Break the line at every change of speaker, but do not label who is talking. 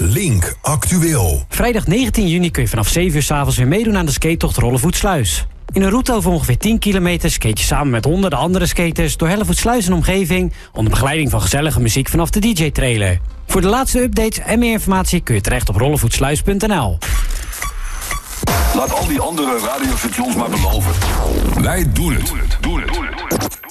Link Actueel.
Vrijdag 19 juni kun je vanaf 7 uur 's avonds weer meedoen aan de skatetocht Rollevoetsluis. In een route over ongeveer 10 kilometer skate je samen met honderden andere skaters door Hellevoetsluis en omgeving onder begeleiding van gezellige muziek vanaf de DJ-trailer. Voor de laatste updates en meer informatie kun je terecht op rollevoetsluis.nl.
Laat al die andere radiostations maar beloven. Wij doen het.